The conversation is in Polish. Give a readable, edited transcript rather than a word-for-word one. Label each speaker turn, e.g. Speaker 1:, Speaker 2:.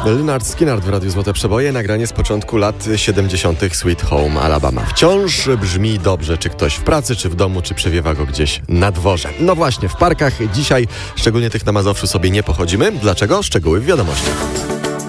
Speaker 1: Lynyrd Skynyrd w Radiu Złote Przeboje, nagranie z początku lat 70. Sweet Home Alabama. Wciąż brzmi dobrze, czy ktoś w pracy, czy w domu, czy przewiewa go gdzieś na dworze. No właśnie, w parkach dzisiaj, szczególnie tych na Mazowszu, sobie nie pochodzimy. Dlaczego? Szczegóły w wiadomościach.